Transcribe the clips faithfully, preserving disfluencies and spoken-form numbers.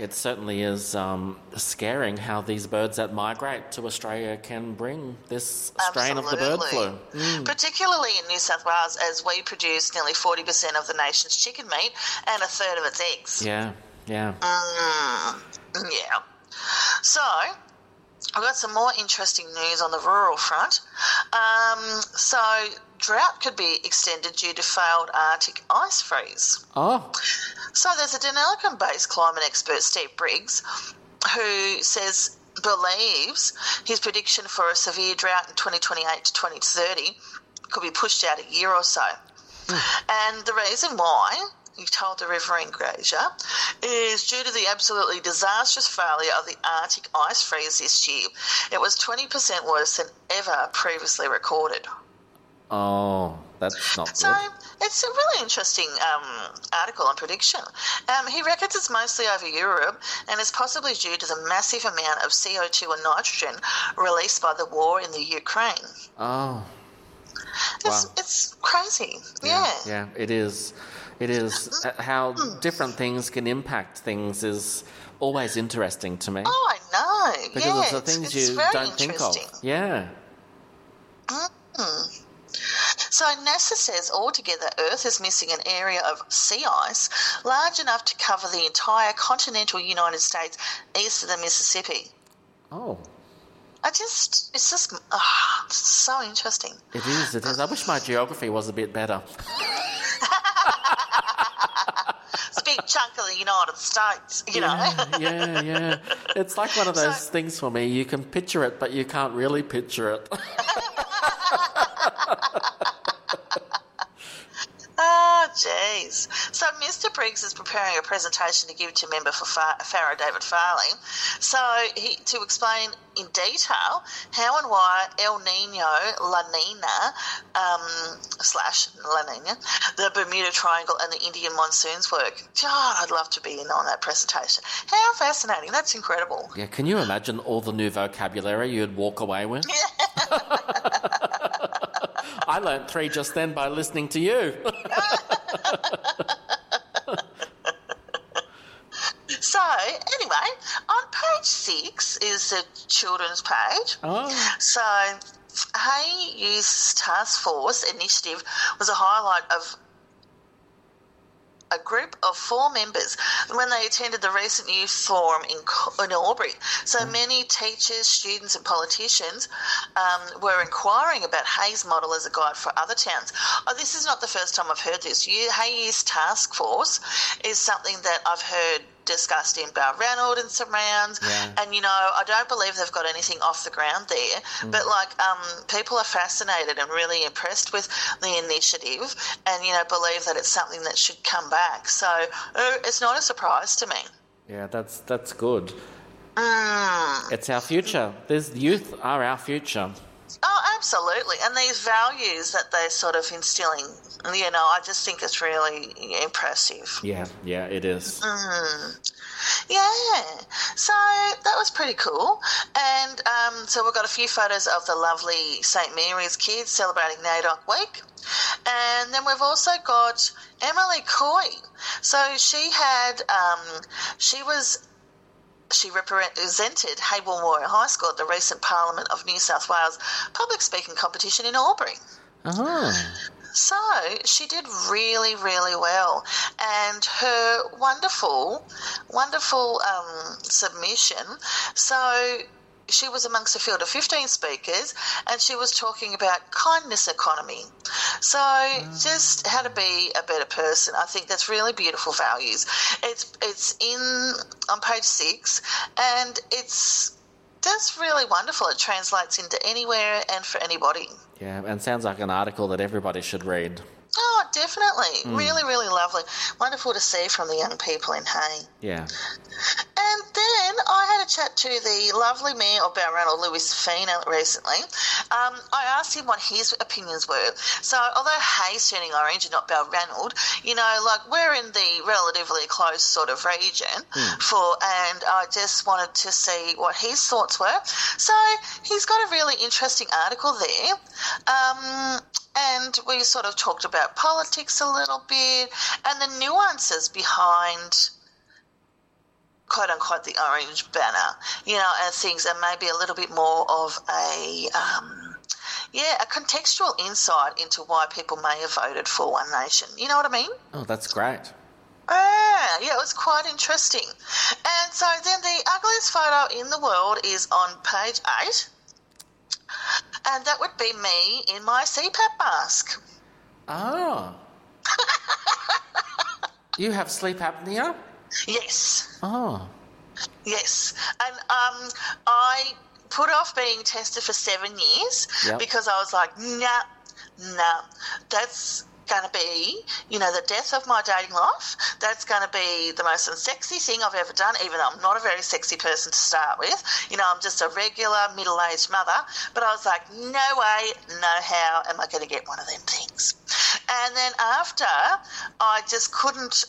it certainly is um, scaring how these birds that migrate to Australia can bring this strain Absolutely. of the bird flu. Mm. Particularly in New South Wales, as we produce nearly forty percent of the nation's chicken meat and a third of its eggs. Yeah, yeah. Mm, yeah. So, I've got some more interesting news on the rural front. Um, so, drought could be extended due to failed Arctic ice freeze. Oh. So, there's a Deniliquin-based climate expert, Steve Briggs, who says believes his prediction for a severe drought in twenty twenty-eight to twenty thirty could be pushed out a year or so. Mm. And the reason why, he told the Riverine Grazier, is due to the absolutely disastrous failure of the Arctic ice freeze this year. It was twenty percent worse than ever previously recorded. Oh, that's not so, good. It's a really interesting um, article on prediction. Um, he reckons it's mostly over Europe and is possibly due to the massive amount of C O two and nitrogen released by the war in the Ukraine. Oh. It's, wow. It's crazy. Yeah, Yeah. Yeah, it is. It is. How different things can impact things is always interesting to me. Oh, I know. Because yeah, it's the it's, things it's you very don't think of. Yeah. Mm. So NASA says altogether Earth is missing an area of sea ice large enough to cover the entire continental United States east of the Mississippi. Oh. I just, it's just, oh, it's so interesting. It is, it is. I wish my geography was a bit better. It's a big chunk of the United States, you yeah, know. yeah, yeah. It's like one of those So, things for me. You can picture it, but you can't really picture it. Oh, jeez. So Mister Briggs is preparing a presentation to give to member for Far- Farrer, David Farley, so he, to explain in detail how and why El Nino, La Nina, um, slash La Nina, the Bermuda Triangle and the Indian monsoons work. God, I'd love to be in on that presentation. How fascinating. That's incredible. Yeah, can you imagine all the new vocabulary you'd walk away with? I learnt three just then by listening to you. So, anyway, on page six is the children's page. Oh. So, Hay Youth Task Force initiative was a highlight of a group of four members when they attended the recent youth forum in, in Albury. So mm. many teachers, students and politicians um, were inquiring about Hay's model as a guide for other towns. Oh, this is not the first time I've heard this. Hay Youth Task Force is something that I've heard discussed in Balranald and surrounds, yeah. and you know I don't believe they've got anything off the ground there, mm. but like um, people are fascinated and really impressed with the initiative, and you know believe that it's something that should come back. So uh, it's not a surprise to me. Yeah, that's that's good. Mm. It's our future. These youth are our future. Oh, absolutely. And these values that they're sort of instilling, you know, I just think it's really impressive. Yeah, yeah, it is. Mm. Yeah. So that was pretty cool. And um, so we've got a few photos of the lovely Saint Mary's kids celebrating NAIDOC Week. And then we've also got Emily Coy. So she had, um, she was... She represented Hayward Memorial High School at the recent Parliament of New South Wales public speaking competition in Albury. Uh-huh. So she did really, really well. And her wonderful, wonderful um, submission, so she was amongst a field of fifteen speakers and she was talking about kindness economy. So mm. just how to be a better person. I think that's really beautiful values. It's it's in on page six and it's just really wonderful. It translates into anywhere and for anybody. Yeah, and sounds like an article that everybody should read. Oh, definitely. Mm. Really, really lovely. Wonderful to see from the young people in Hay. Yeah. And then I had a chat to the lovely mayor of Balranald, Louis Fina, recently. Um, I asked him what his opinions were. So although Hay's turning orange and not Balranald, you know, like we're in the relatively close sort of region mm. for, and I just wanted to see what his thoughts were. So he's got a really interesting article there. Um, and we sort of talked about politics a little bit and the nuances behind quote-unquote the orange banner, you know, and things, and maybe a little bit more of a, um, yeah, a contextual insight into why people may have voted for One Nation. You know what I mean? Oh, that's great. Ah, yeah, it was quite interesting. And so then the ugliest photo in the world is on page eight, and that would be me in my C PAP mask. Oh. You have sleep apnea? Yes. Oh. Yes. And um, I put off being tested for seven years Yep. because I was like, nah, nah, that's going to be, you know, the death of my dating life. That's going to be the most unsexy thing I've ever done, even though I'm not a very sexy person to start with. You know, I'm just a regular middle-aged mother. But I was like, no way, no how am I going to get one of them things. And then after, I just couldn't...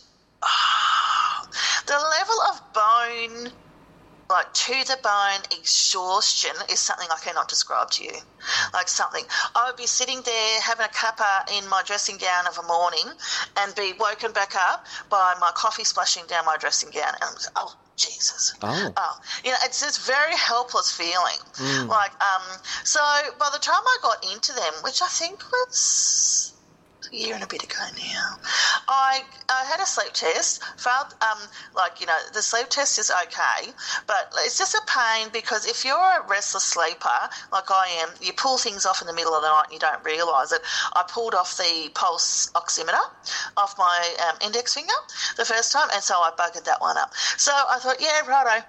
Oh, the level of bone, like to-the-bone exhaustion is something I cannot describe to you. Like something. I would be sitting there having a cuppa in my dressing gown of a morning and be woken back up by my coffee splashing down my dressing gown. And I was, oh, Jesus. Oh. oh. You know, it's this very helpless feeling. Mm. Like, um, so by the time I got into them, which I think was a year and a bit ago now, I I had a sleep test. Felt um like, you know, the sleep test is okay, but it's just a pain because if you're a restless sleeper like I am, you pull things off in the middle of the night and you don't realise it. I pulled off the pulse oximeter off my um, index finger the first time, and so I buggered that one up. So I thought, yeah, righto.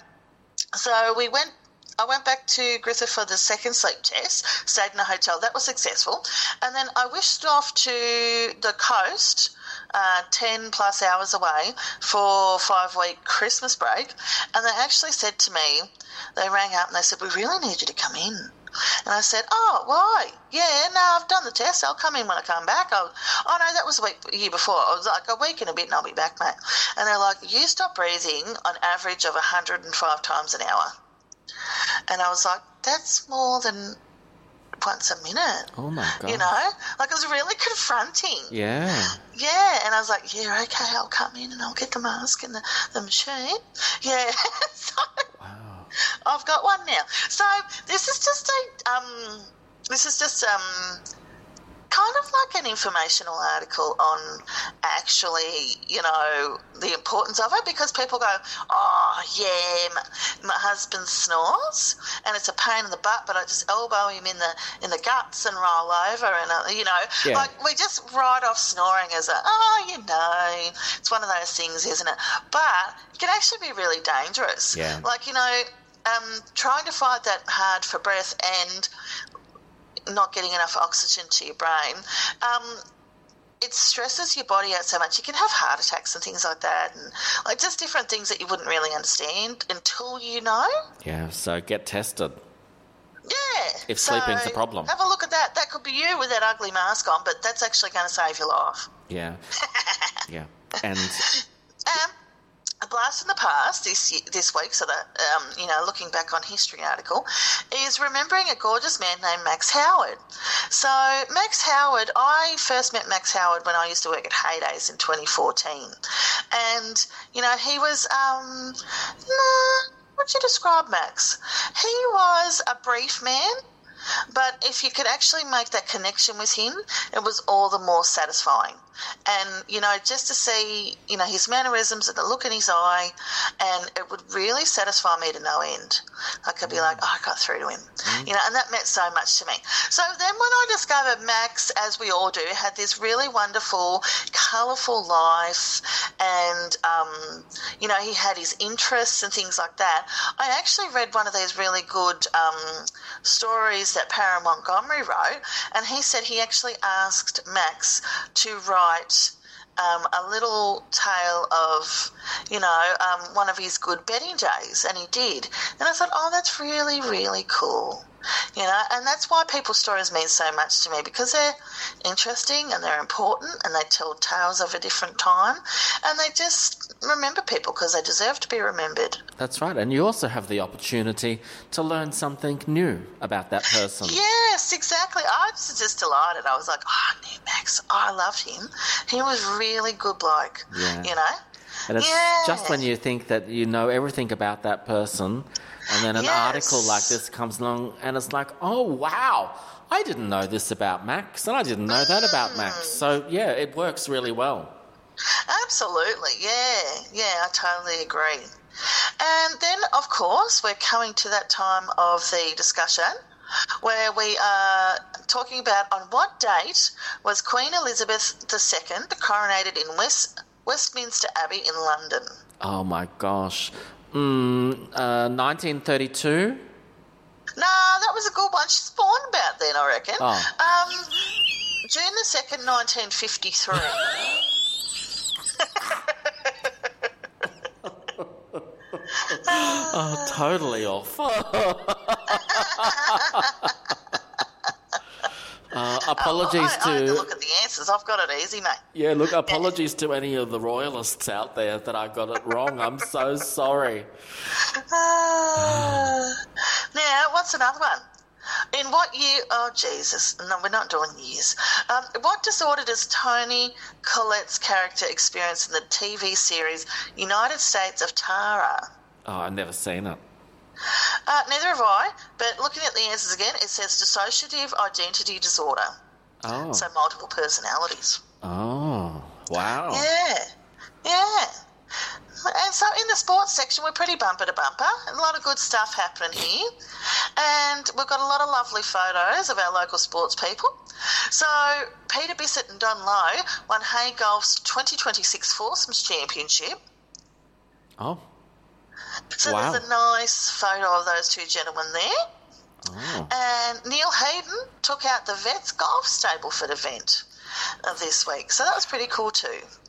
So we went I went back to Griffith for the second sleep test, stayed in a hotel. That was successful. And then I whisked off to the coast, uh, ten plus hours away, for five-week Christmas break. And they actually said to me, they rang up and they said, we really need you to come in. And I said, oh, why? Yeah, no, I've done the test. I'll come in when I come back. I'll, oh, no, that was a week, a year before. I was like, a week and a bit and I'll be back, mate. And they're like, you stop breathing on average of one hundred five times an hour. And I was like, that's more than once a minute. Oh, my God. You know? Like, it was really confronting. Yeah. Yeah, and I was like, yeah, okay, I'll come in and I'll get the mask and the, the machine. Yeah. So Wow. I've got one now. So this is just a, um, this is just, um, kind of like an informational article on actually, you know, the importance of it, because people go, oh, yeah, my, my husband snores and it's a pain in the butt, but I just elbow him in the in the guts and roll over and, uh, you know, Yeah. like we just write off snoring as a, oh, you know, it's one of those things, isn't it? But it can actually be really dangerous. Yeah. Like, you know, um, trying to fight that hard for breath and not getting enough oxygen to your brain, um, it stresses your body out so much. You can have heart attacks and things like that, and like just different things that you wouldn't really understand until you know. Yeah, so get tested. Yeah. If so sleeping's a problem. Have a look at that. That could be you with that ugly mask on, but that's actually going to save your life. Yeah. Yeah. And Um, a blast from the past this this week, so that, um, you know, looking back on history article, is remembering a gorgeous man named Max Howard. So Max Howard, I first met Max Howard when I used to work at Heydays in twenty fourteen. And, you know, he was, um, nah, what'd you describe Max? He was a brief man, but if you could actually make that connection with him, it was all the more satisfying. And, you know, just to see, you know, his mannerisms and the look in his eye, and it would really satisfy me to no end. I could be like, oh, I got through to him. Mm. You know, and that meant so much to me. So then when I discovered Max, as we all do, had this really wonderful, colourful life, and, um, you know, he had his interests and things like that, I actually read one of these really good um, stories that Para Montgomery wrote, and he said he actually asked Max to write um, a little tale of, you know, um, one of his good betting days, and he did. And I thought, oh, that's really, really cool. You know, and that's why people's stories mean so much to me, because they're interesting and they're important and they tell tales of a different time, and they just remember people because they deserve to be remembered. that's right. And you also have the opportunity to learn something new about that person. Yes, exactly. I was just delighted. I was like, oh, I knew Max. I loved him. He was really good bloke, Yeah. you know. And it's Yeah. just when you think that you know everything about that person, and then an Yes. article like this comes along, and it's like, oh, wow, I didn't know this about Max, and I didn't know that about Max. So, yeah, it works really well. Absolutely, yeah, yeah, I totally agree. And then, of course, we're coming to that time of the discussion where we are talking about on what date was Queen Elizabeth the Second coronated in West, Westminster Abbey in London. Oh, my gosh. Mm, uh, nineteen thirty-two? Nah, that was a good one. She's born about then, I reckon. Oh. Um, June the second, nineteen fifty-three. Oh, totally off. Uh, apologies oh, I, I had to to look at the answers. I've got it easy, mate. yeah. Look, apologies to any of the royalists out there that I got it wrong. I'm so sorry. Uh, now, what's another one? In what year? Oh, Jesus. No, we're not doing years. Um, what disorder does Toni Collette's character experience in the T V series United States of Tara? Oh, I've never seen it. Uh, neither have I, but looking at the answers again, it says dissociative identity disorder. Oh. So multiple personalities. Oh, wow. Yeah, yeah. And so in the sports section, we're pretty bumper to bumper. A lot of good stuff happening here. And we've got a lot of lovely photos of our local sports people. So Peter Bissett and Don Lowe won Hay Golf's twenty twenty-six Foursomes Championship. Oh. So Wow. there's a nice photo of those two gentlemen there. Oh. And Neil Hayden took out the Vets Golf Stableford event of this week. So that was pretty cool too.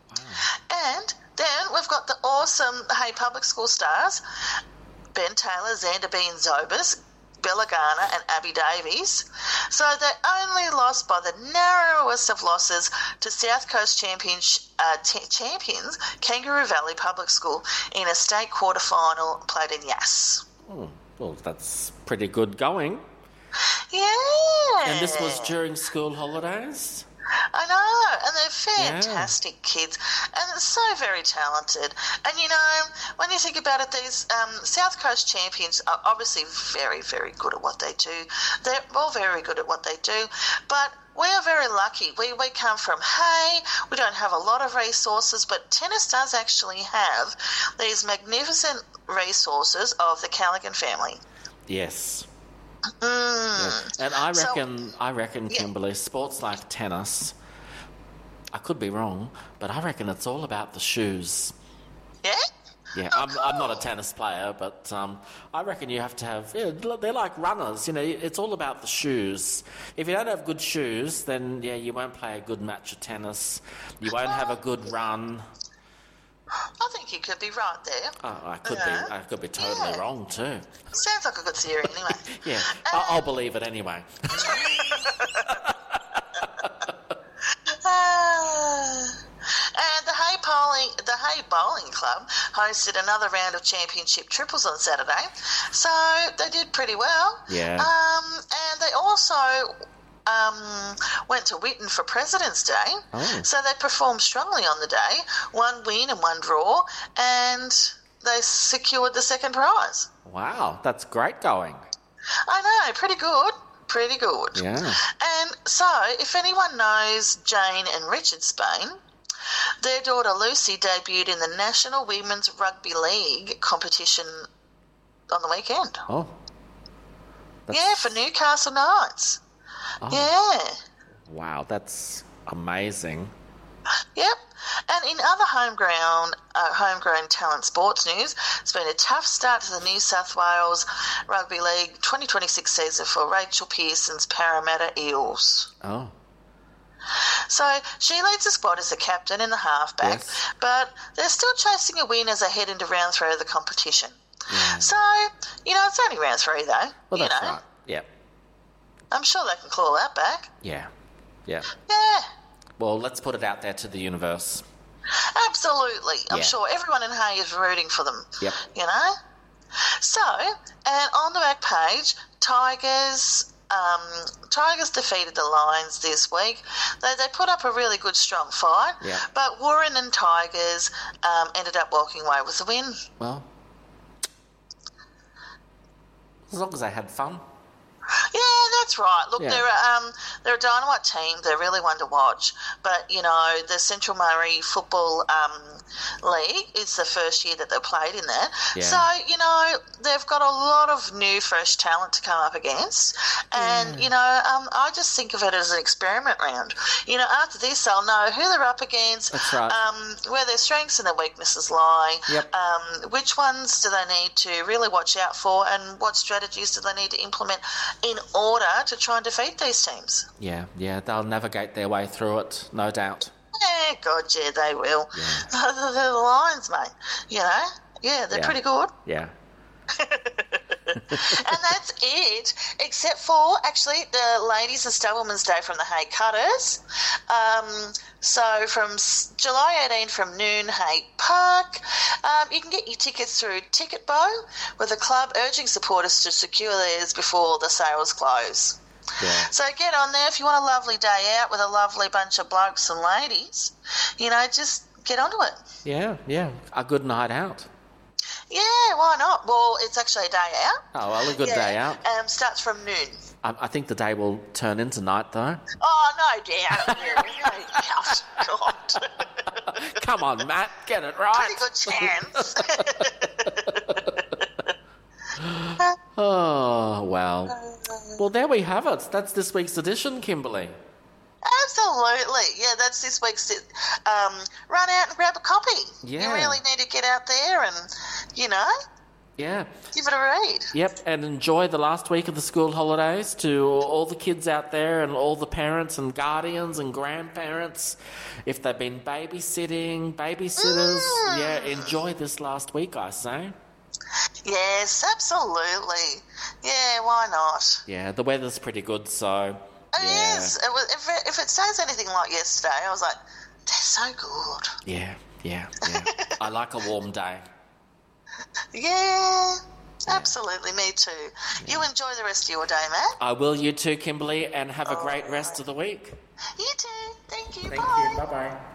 Wow. And then we've got the awesome Hay Public School stars, Ben Taylor, Xander Bean Zobers, Bella Garner and Abby Davies. So they only lost by the narrowest of losses to South Coast champions, uh, t- champions Kangaroo Valley Public School in a state quarter final played in Yass. Oh, well, that's pretty good going. Yeah. And this was during school holidays? I know, and they're fantastic yeah. kids, and they're so very talented. And, you know, when you think about it, these um, South Coast champions are obviously very, very good at what they do. They're all very good at what they do, but we are very lucky. We, we come from Hay, we don't have a lot of resources, but tennis does actually have these magnificent resources of the Callaghan family. Yes. Mm. Yeah. And I reckon, so, I reckon, yeah. Kimberly, sports like tennis, I could be wrong, but I reckon it's all about the shoes. Yeah? Yeah, oh, I'm, cool. I'm not a tennis player, but um, I reckon you have to have, yeah, they're like runners, you know, it's all about the shoes. If you don't have good shoes, then, yeah, you won't play a good match of tennis, you won't have a good run. I think you could be right there. Oh, I could yeah. be. I could be totally yeah. wrong too. Sounds like a good theory, anyway. yeah, um, I'll, I'll believe it anyway. uh, and the Hay Bowling, the Hay Bowling Club hosted another round of championship triples on Saturday, so they did pretty well. Yeah. Um, and they also. Um, went to Whitton for President's Day, oh. so they performed strongly on the day, one win and one draw, and they secured the second prize. Wow, that's great going. I know, pretty good, pretty good. Yeah. And so, if anyone knows Jane and Richard Spain, their daughter Lucy debuted in the National Women's Rugby League competition on the weekend. Oh. That's... Yeah, for Newcastle Knights. Oh. Yeah. Wow, that's amazing. Yep. And in other homegrown, uh, homegrown talent sports news, it's been a tough start to the New South Wales Rugby League twenty twenty-six season for Rachel Pearson's Parramatta Eels. Oh. So she leads the squad as the captain and the halfback, Yes. but they're still chasing a win as they head into round three of the competition. Yeah. So, you know, it's only round three though. Well, you that's know. right. Yeah. I'm sure they can claw that back. Yeah. Yeah. Yeah. Well, let's put it out there to the universe. Absolutely. I'm Yeah. sure everyone in Hay is rooting for them. Yep. You know? So, and on the back page, Tigers Um, Tigers defeated the Lions this week. They they put up a really good, strong fight. Yeah. But Warren and Tigers um, ended up walking away with the win. Well, as long as they had fun. Yeah, that's right. Look, Yeah. they're um, they're a dynamite team. They're really one to watch. But you know, the Central Murray Football um, League is the first year that they played in there. Yeah. So you know, they've got a lot of new, fresh talent to come up against. And you know, um, I just think of it as an experiment round. You know, after this, they'll know who they're up against. That's right. Um, where their strengths and their weaknesses lie. Yep. Um, which ones do they need to really watch out for, and what strategies do they need to implement in order to try and defeat these teams? Yeah, yeah, they'll navigate their way through it, no doubt. Yeah, God, yeah, they will. Yeah. They're the Lions, mate. You know? Yeah, they're Yeah. pretty good. Yeah. And that's it, except for, actually, the Ladies and Stubborman's Day from the Hay Cutters. Um, so from s- July eighteenth from noon, Hay Park. Um, you can get your tickets through Ticketbo, with the club urging supporters to secure theirs before the sales close. Yeah. So get on there if you want a lovely day out with a lovely bunch of blokes and ladies. You know, just get onto it. Yeah, yeah. A good night out. Yeah, why not? Well, it's actually a day out. Oh, well, a good Yeah, day out. Um, starts from noon. I, I think the day will turn into night, though. Oh, no doubt. Yeah, no doubt. God. Come on, Matt, get it Pretty right. good chance. Oh, well. Well, there we have it. That's this week's edition, Kimberly. Absolutely. Yeah, that's this week's. Um, run out and grab a copy. Yeah. You really need to get out there and, you know, Yeah. give it a read. Yep, and enjoy the last week of the school holidays to all the kids out there and all the parents and guardians and grandparents. If they've been babysitting, babysitters, Mm. yeah, enjoy this last week, I say. Yes, absolutely. Yeah, why not? Yeah, the weather's pretty good, so... It yeah. is. It was, if, it, if it says anything like yesterday, I was like, they're so good. Yeah, yeah, yeah. I like a warm day. Yeah, absolutely. Me too. You enjoy the rest of your day, Matt. I will, you too, Kimberly, and have a great rest of the week. You too. Thank you. Thank Bye. you. Bye-bye.